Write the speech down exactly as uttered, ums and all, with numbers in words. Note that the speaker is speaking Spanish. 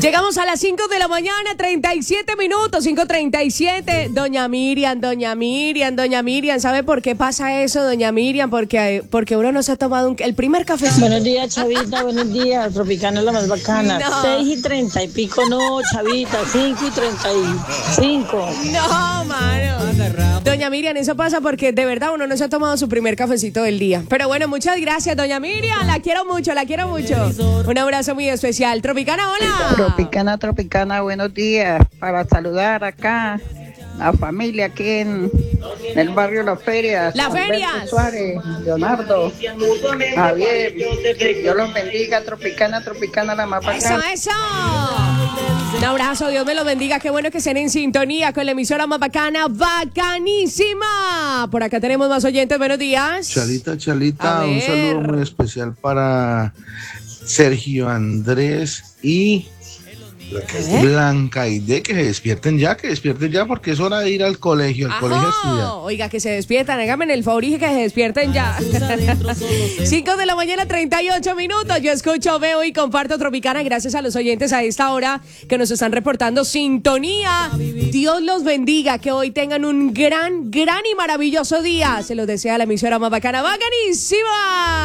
Llegamos a las cinco de la mañana, treinta y siete minutos, cinco treinta y siete. Doña Miriam, doña Miriam, doña Miriam, ¿sabe por qué pasa eso, doña Miriam? Porque, porque uno no se ha tomado un, el primer cafecito. Buenos días, Chavita, buenos días. Tropicana es la más bacana. No. Seis y treinta y pico, no, Chavita. Cinco y treinta y cinco. No, mano. Doña Miriam, eso pasa porque de verdad uno no se ha tomado su primer cafecito del día. Pero bueno, muchas gracias, doña Miriam. La quiero mucho, la quiero mucho. Un abrazo muy especial. Tropicana, hola. Tropicana, Tropicana, buenos días. Para saludar acá a familia aquí en el barrio Las Ferias. Las Alberto Ferias. Suárez, Leonardo, Javier. Dios los bendiga. Tropicana, Tropicana, la más Eso, bacana. eso. Un abrazo, Dios me lo bendiga. Qué bueno que estén en sintonía con la emisora más bacana, bacanísima. Por acá tenemos más oyentes. Buenos días. Chalita, Chalita, A un ver. saludo muy especial para Sergio Andrés y Blanca Aide, que se despierten ya, que despierten ya, porque es hora de ir al colegio, al Ajá. colegio a estudiar. Oiga, que se despiertan, háganme el favor y que se despierten ya. cinco de la mañana, treinta y ocho minutos. Yo escucho, veo y comparto Tropicana. Gracias a los oyentes a esta hora que nos están reportando sintonía. Dios los bendiga, que hoy tengan un gran, gran y maravilloso día. Se los desea la emisora más bacana, bacanísima.